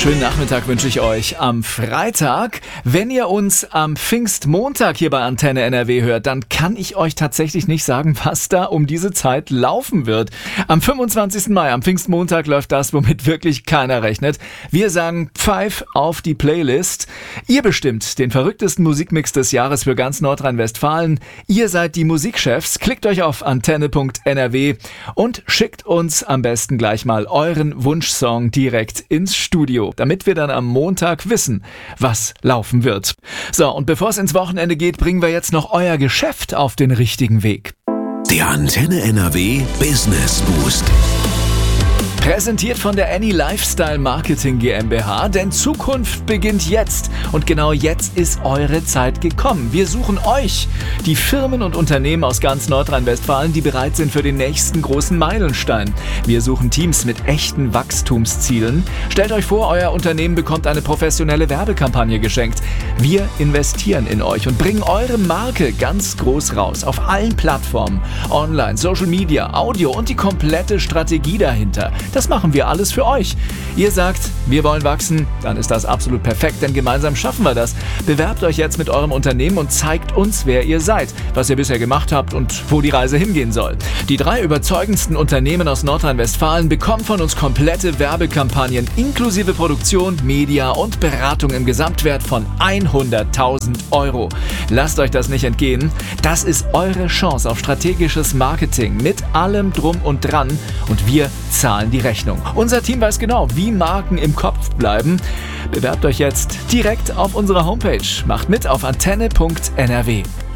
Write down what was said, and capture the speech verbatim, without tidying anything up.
Schönen Nachmittag wünsche ich euch am Freitag. Wenn ihr uns am Pfingstmontag hier bei Antenne N R W hört, dann kann ich euch tatsächlich nicht sagen, was da um diese Zeit laufen wird. Am fünfundzwanzigsten Mai, am Pfingstmontag, läuft das, womit wirklich keiner rechnet. Wir sagen Pfeif auf die Playlist. Ihr bestimmt den verrücktesten Musikmix des Jahres für ganz Nordrhein-Westfalen. Ihr seid die Musikchefs. Klickt euch auf antenne punkt n r w und schickt uns am besten gleich mal euren Wunschsong direkt ins Studio, damit wir dann am Montag wissen, was laufen wird. So, und bevor es ins Wochenende geht, bringen wir jetzt noch euer Geschäft auf den richtigen Weg. Der Antenne N R W Business Boost. Präsentiert von der Any Lifestyle Marketing GmbH, denn Zukunft beginnt jetzt. Und genau jetzt ist eure Zeit gekommen. Wir suchen euch, die Firmen und Unternehmen aus ganz Nordrhein-Westfalen, die bereit sind für den nächsten großen Meilenstein. Wir suchen Teams mit echten Wachstumszielen. Stellt euch vor, euer Unternehmen bekommt eine professionelle Werbekampagne geschenkt. Wir investieren in euch und bringen eure Marke ganz groß raus. Auf allen Plattformen, online, Social Media, Audio und die komplette Strategie dahinter. Das machen wir alles für euch. Ihr sagt, wir wollen wachsen, dann ist das absolut perfekt, denn gemeinsam schaffen wir das. Bewerbt euch jetzt mit eurem Unternehmen und zeigt uns, wer ihr seid, was ihr bisher gemacht habt und wo die Reise hingehen soll. Die drei überzeugendsten Unternehmen aus Nordrhein-Westfalen bekommen von uns komplette Werbekampagnen inklusive Produktion, Media und Beratung im Gesamtwert von hunderttausend Euro. Lasst euch das nicht entgehen. Das ist eure Chance auf strategisches Marketing mit allem Drum und Dran und wir zahlen die Rechnung. Unser Team weiß genau, wie Marken im Kopf bleiben. Bewerbt euch jetzt direkt auf unserer Homepage. Macht mit auf antenne punkt n r w.